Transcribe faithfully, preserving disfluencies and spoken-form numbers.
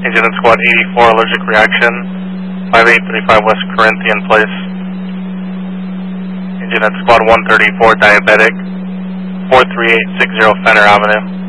Agent at Squad eighty-four, allergic reaction, five eight three five West Corinthian Place. Agent at Squad one thirty-four, diabetic, four three eight six zero Fenner Avenue.